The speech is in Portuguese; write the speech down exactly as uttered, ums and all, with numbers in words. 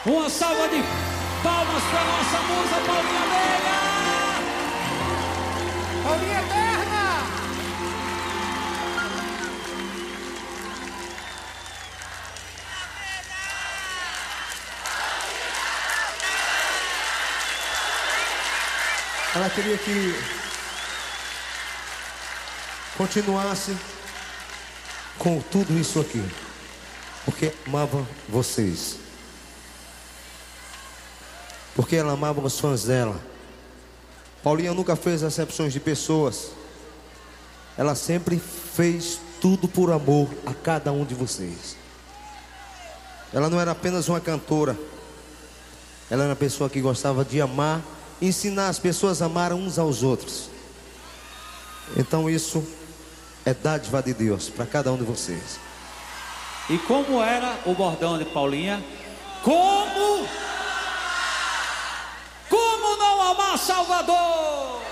Uma salva de palmas para nossa musa Paulinha Veiga! Paulinha Eterna! Ela queria que continuasse com tudo isso aqui, porque amava vocês, porque ela amava os fãs dela. Paulinha nunca fez acepções de pessoas, ela sempre fez tudo por amor a cada um de vocês. Ela não era apenas uma cantora, ela era uma pessoa que gostava de amar, ensinar as pessoas a amar uns aos outros. Então isso é dádiva de Deus para cada um de vocês. E como era o bordão de Paulinha? Como? Como não amar Salvador?